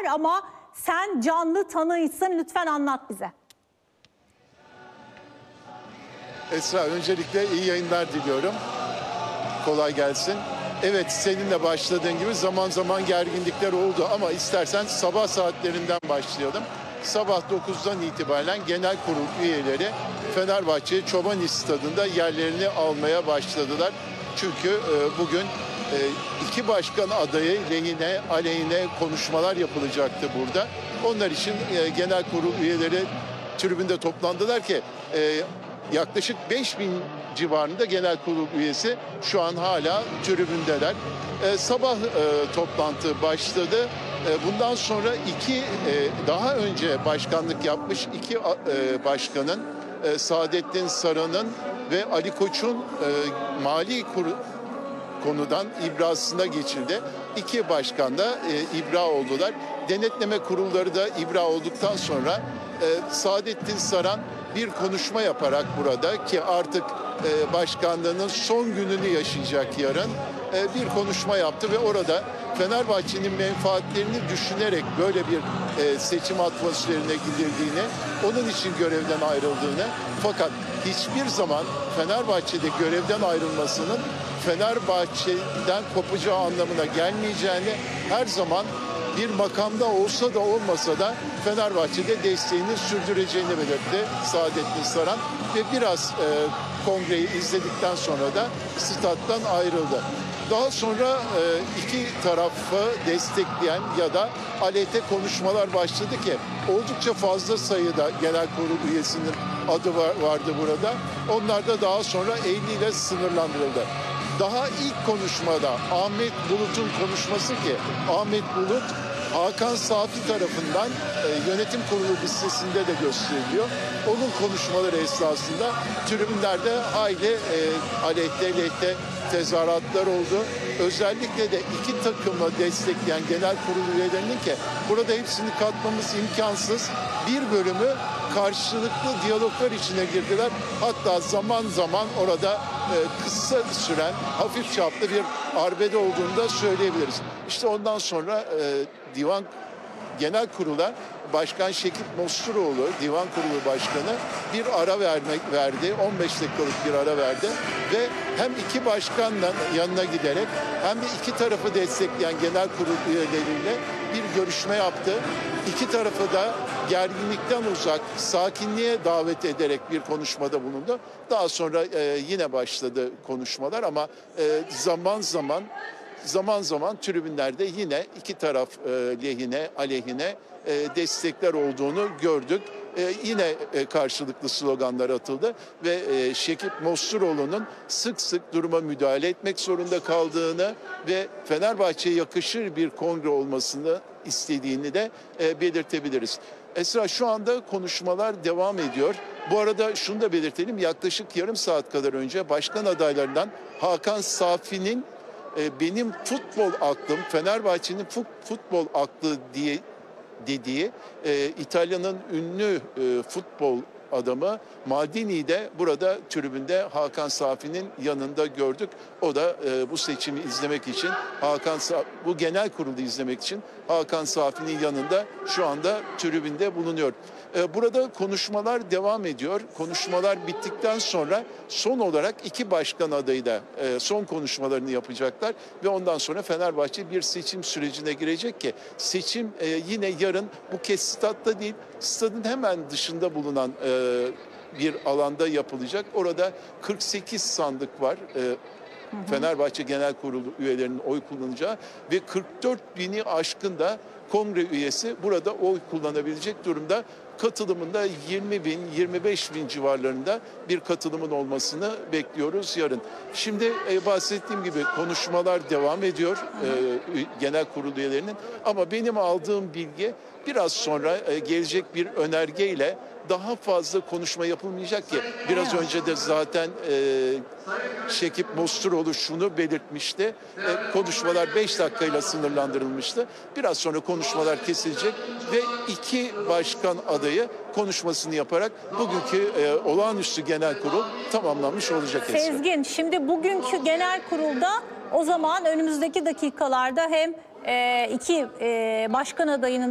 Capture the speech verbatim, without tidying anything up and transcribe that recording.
var ama sen canlı tanıysın, lütfen anlat bize. Esra, öncelikle iyi yayınlar diliyorum. Kolay gelsin. Evet, seninle başladığın gibi zaman zaman gerginlikler oldu ama istersen sabah saatlerinden başlayalım. Sabah dokuzdan itibaren genel kurul üyeleri Fenerbahçe Çoban Stadında yerlerini almaya başladılar. Çünkü e, bugün e, iki başkan adayı lehine aleyhine konuşmalar yapılacaktı burada. Onlar için e, genel kurul üyeleri tribünde toplandılar ki e, yaklaşık beş bin civarında genel kurul üyesi şu an hala tribündeler. E, sabah e, toplantı başladı. E, bundan sonra iki e, daha önce başkanlık yapmış iki e, başkanın e, Saadettin Saran'ın ve Ali Koç'un e, mali kur, konudan ibrasına geçildi. İki başkan da e, ibra oldular. Denetleme kurulları da ibra olduktan sonra e, Saadettin Saran bir konuşma yaparak burada ki artık e, başkanlığının son gününü yaşayacak yarın e, bir konuşma yaptı ve orada Fenerbahçe'nin menfaatlerini düşünerek böyle bir e, seçim atmosferine gidildiğini, onun için görevden ayrıldığını, fakat hiçbir zaman Fenerbahçe'de görevden ayrılmasının Fenerbahçe'den kopacağı anlamına gelmeyeceğini, her zaman bir makamda olsa da olmasa da Fenerbahçe'de desteğini sürdüreceğini belirtti Saadettin Saran ve biraz e, kongreyi izledikten sonra da stat'tan ayrıldı. Daha sonra e, iki tarafı destekleyen ya da aleyhte konuşmalar başladı ki oldukça fazla sayıda genel kurul üyesinin adı var, vardı burada. Onlar da daha sonra elli ile sınırlandırıldı. Daha ilk konuşmada Ahmet Bulut'un konuşması ki Ahmet Bulut Hakan Safi tarafından e, yönetim kurulu listesinde de gösteriliyor. Onun konuşmaları esnasında tribünlerde hayli e, aleyhte lehte tezahüratlar oldu. Özellikle de iki takımı destekleyen genel kurul üyelerinin ki burada hepsini katmamız imkansız, bir bölümü karşılıklı diyaloglar içine girdiler. Hatta zaman zaman orada e, kısa süren hafif çaplı bir arbede olduğunu da söyleyebiliriz. İşte ondan sonra e, divan genel kurula Başkan Şekip Mosturoğlu, divan kurulu başkanı bir ara vermek verdi. on beş dakikalık bir ara verdi ve hem iki başkanla yanına giderek hem de iki tarafı destekleyen genel kurul üyeleriyle bir görüşme yaptı. İki tarafı da gerginlikten uzak, sakinliğe davet ederek bir konuşmada bulundu. Daha sonra e, yine başladı konuşmalar ama e, zaman zaman zaman zaman tribünlerde yine iki taraf e, lehine, aleyhine e, destekler olduğunu gördük. E, yine e, karşılıklı sloganlar atıldı ve e, Şekip Mosturoğlu'nun sık sık duruma müdahale etmek zorunda kaldığını ve Fenerbahçe'ye yakışır bir kongre olmasını istediğini de e, belirtebiliriz. Esra, şu anda konuşmalar devam ediyor. Bu arada şunu da belirtelim, yaklaşık yarım saat kadar önce başkan adaylarından Hakan Safi'nin e, benim futbol aklım, Fenerbahçe'nin futbol aklı diye dediği e, İtalya'nın ünlü e, futbol adamı Maldini'yi de burada tribünde Hakan Safi'nin yanında gördük. O da e, bu seçimi izlemek için, Hakan Sa bu genel kurulu izlemek için Hakan Safi'nin yanında şu anda tribünde bulunuyor. E, burada konuşmalar devam ediyor. Konuşmalar bittikten sonra son olarak iki başkan adayı da e, son konuşmalarını yapacaklar ve ondan sonra Fenerbahçe bir seçim sürecine girecek ki seçim e, yine yarın bu kez statta değil, stadın hemen dışında bulunan e, bir alanda yapılacak. Orada kırk sekiz sandık var. E, Fenerbahçe Genel Kurulu üyelerinin oy kullanacağı ve kırk dört bini aşkın da kongre üyesi burada oy kullanabilecek durumda. Katılımında yirmi bin, yirmi beş bin civarlarında bir katılımın olmasını bekliyoruz yarın. Şimdi e, bahsettiğim gibi konuşmalar devam ediyor e, genel kurul üyelerinin. Ama benim aldığım bilgi biraz sonra e, gelecek bir önergeyle daha fazla konuşma yapılmayacak ki biraz önce de zaten e, Şekip Mosturoğlu şunu belirtmişti. E, konuşmalar beş dakikayla sınırlandırılmıştı. Biraz sonra konuşmalar kesilecek ve iki başkan adayı konuşmasını yaparak bugünkü e, olağanüstü genel kurul tamamlanmış olacak. Sezgin, şimdi bugünkü genel kurulda o zaman önümüzdeki dakikalarda hem e, iki e, başkan adayının